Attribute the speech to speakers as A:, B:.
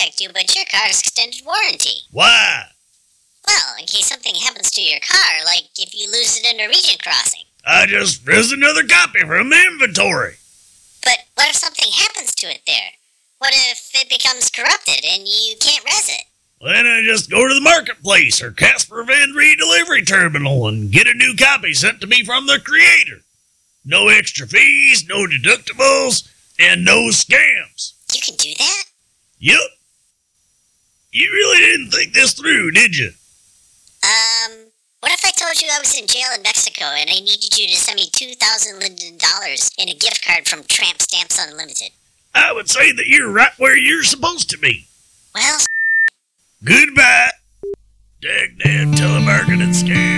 A: protect you, but your car's extended warranty.
B: Why?
A: Well, in case something happens to your car, like if you lose it in a region crossing.
B: I just rizzed another copy from the inventory.
A: But what if something happens to it there? What if it becomes corrupted and you can't res it?
B: Then I just go to the marketplace or Casper Van Ree delivery terminal and get a new copy sent to me from the creator. No extra fees, no deductibles, and no scams.
A: You can do that?
B: Yup. You really didn't think this through, did you?
A: What if I told you I was in jail in Mexico and I needed you to send me $2,000 in a gift card from Tramp Stamps Unlimited?
B: I would say that you're right where you're supposed to be.
A: Well,
B: Goodbye. Dag-damn telemarketing scam.